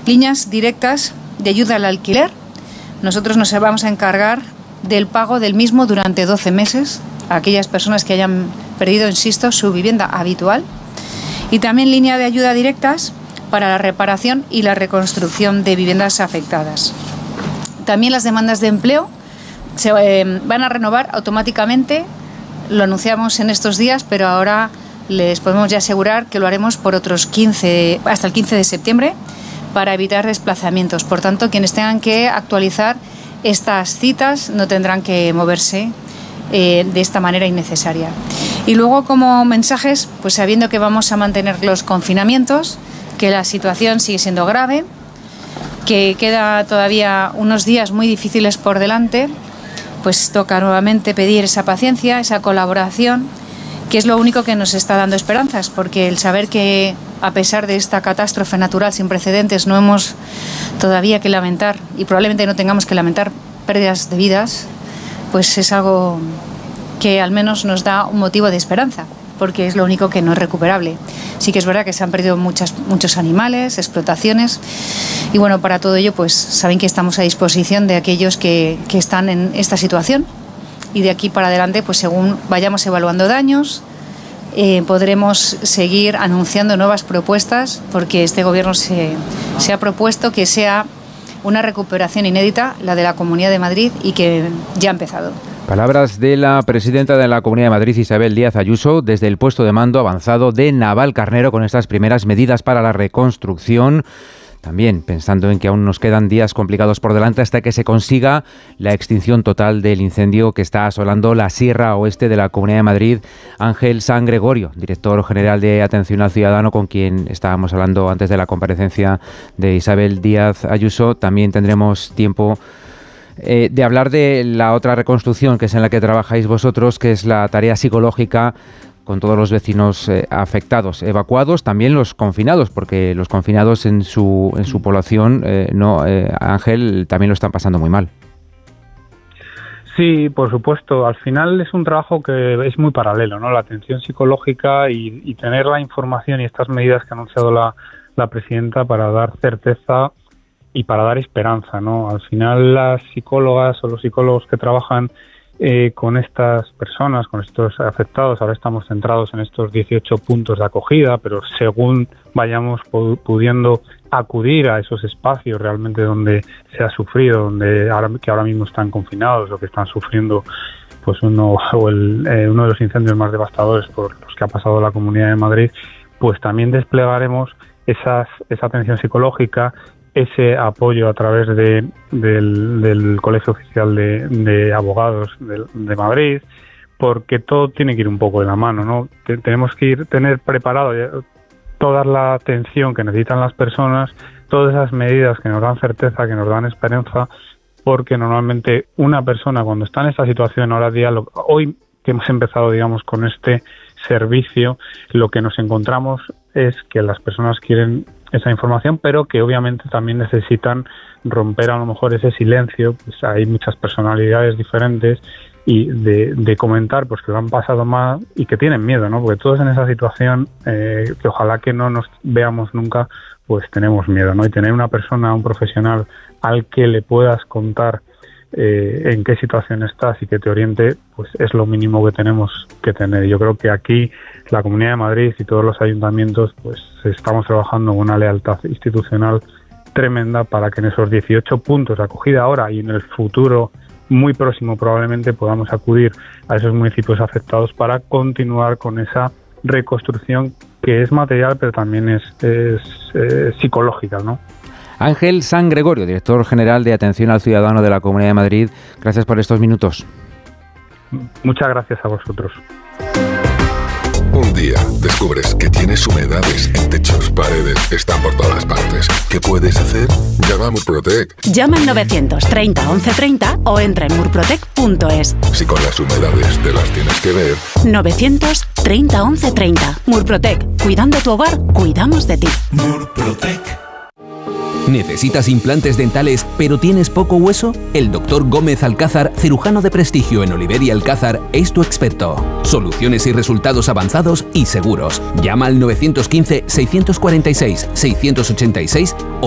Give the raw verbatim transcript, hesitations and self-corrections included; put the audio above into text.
líneas directas de ayuda al alquiler. Nosotros nos vamos a encargar del pago del mismo durante doce meses a aquellas personas que hayan perdido, insisto, su vivienda habitual. Y también línea de ayuda directas para la reparación y la reconstrucción de viviendas afectadas. También las demandas de empleo se eh, van a renovar automáticamente. Lo anunciamos en estos días, pero ahora les podemos ya asegurar que lo haremos por otros quince, hasta el quince de septiembre, para evitar desplazamientos. Por tanto, quienes tengan que actualizar estas citas no tendrán que moverse eh, de esta manera innecesaria. Y luego, como mensajes, pues sabiendo que vamos a mantener los confinamientos, que la situación sigue siendo grave, que queda todavía unos días muy difíciles por delante, pues toca nuevamente pedir esa paciencia, esa colaboración, que es lo único que nos está dando esperanzas, porque el saber que a pesar de esta catástrofe natural sin precedentes no hemos todavía que lamentar, y probablemente no tengamos que lamentar pérdidas de vidas, pues es algo que al menos nos da un motivo de esperanza, porque es lo único que no es recuperable. Sí que es verdad que se han perdido muchas, muchos animales, explotaciones, y bueno, para todo ello pues saben que estamos a disposición de aquellos que, que están en esta situación, y de aquí para adelante, pues según vayamos evaluando daños, eh, podremos seguir anunciando nuevas propuestas, porque este gobierno se, se ha propuesto que sea una recuperación inédita, la de la Comunidad de Madrid, y que ya ha empezado. Palabras de la presidenta de la Comunidad de Madrid, Isabel Díaz Ayuso, desde el puesto de mando avanzado de Navalcarnero, con estas primeras medidas para la reconstrucción. También pensando en que aún nos quedan días complicados por delante hasta que se consiga la extinción total del incendio que está asolando la Sierra Oeste de la Comunidad de Madrid. Ángel San Gregorio, director general de Atención al Ciudadano, con quien estábamos hablando antes de la comparecencia de Isabel Díaz Ayuso. También tendremos tiempo eh, de hablar de la otra reconstrucción, que es en la que trabajáis vosotros, que es la tarea psicológica con todos los vecinos eh, afectados, evacuados, también los confinados, porque los confinados en su en su población, eh, no eh, Ángel, también lo están pasando muy mal. Sí, por supuesto. Al final es un trabajo que es muy paralelo, ¿no? La atención psicológica y, y tener la información y estas medidas que ha anunciado la, la presidenta para dar certeza y para dar esperanza, ¿no? Al final las psicólogas o los psicólogos que trabajan Eh, con estas personas, con estos afectados, ahora estamos centrados en estos dieciocho puntos de acogida, pero según vayamos pudiendo acudir a esos espacios realmente donde se ha sufrido, donde ahora, que ahora mismo están confinados o que están sufriendo pues uno o el, eh, uno de los incendios más devastadores por los que ha pasado la Comunidad de Madrid, pues también desplegaremos esas, esa atención psicológica, ese apoyo a través de, del, del Colegio Oficial de, de Abogados de, de Madrid, porque todo tiene que ir un poco de la mano, ¿no? Te, tenemos que ir tener preparado toda la atención que necesitan las personas, todas esas medidas que nos dan certeza, que nos dan esperanza, porque normalmente una persona cuando está en esta situación ahora día, lo, hoy que hemos empezado, digamos, con este servicio, lo que nos encontramos es que las personas quieren esa información, pero que obviamente también necesitan romper a lo mejor ese silencio. Pues hay muchas personalidades diferentes y de, de comentar pues que lo han pasado mal y que tienen miedo, ¿no? Porque todos en esa situación, eh, que ojalá que no nos veamos nunca, pues tenemos miedo, ¿no? Y tener una persona, un profesional al que le puedas contar eh, en qué situación estás y que te oriente, pues es lo mínimo que tenemos que tener. Yo creo que aquí la Comunidad de Madrid y todos los ayuntamientos pues estamos trabajando con una lealtad institucional tremenda para que en esos dieciocho puntos de acogida ahora y en el futuro muy próximo probablemente podamos acudir a esos municipios afectados para continuar con esa reconstrucción que es material pero también es, es, es psicológica, ¿no? Ángel San Gregorio, director general de Atención al Ciudadano de la Comunidad de Madrid, gracias por estos minutos. Muchas gracias a vosotros. Un día descubres que tienes humedades en techos, paredes, están por todas partes. ¿Qué puedes hacer? Llama a Murprotec. Llama al novecientos treinta once treinta o entra en murprotec punto es. Si con las humedades te las tienes que ver. novecientos treinta once treinta. Murprotec. Cuidando tu hogar, cuidamos de ti. Murprotec. ¿Necesitas implantes dentales pero tienes poco hueso? El doctor Gómez Alcázar, cirujano de prestigio en Oliver y Alcázar, es tu experto. Soluciones y resultados avanzados y seguros. Llama al nueve uno cinco, seis cuatro seis, seis ocho seis o